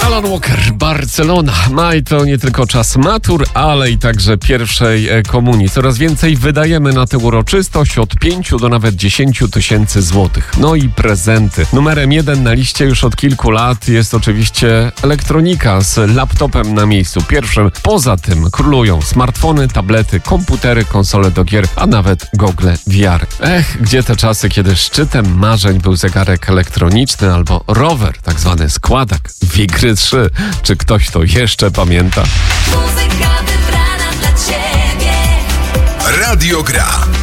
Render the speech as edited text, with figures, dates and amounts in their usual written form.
Alan Walker, Barcelona. Maj to nie tylko czas matur, ale i także pierwszej komunii. Coraz więcej wydajemy na tę uroczystość, od 5 do nawet 10 tysięcy złotych. No i prezenty. Numerem 1 na liście już od kilku lat jest oczywiście elektronika z laptopem na miejscu pierwszym. Poza tym królują smartfony, tablety, komputery, konsole do gier, a nawet gogle VR. Gdzie te czasy, kiedy szczytem marzeń był zegarek elektroniczny albo rower, tak zwany składak Wigry 3. Czy ktoś to jeszcze pamięta? Muzyka wybrana dla Ciebie. Radio Gra.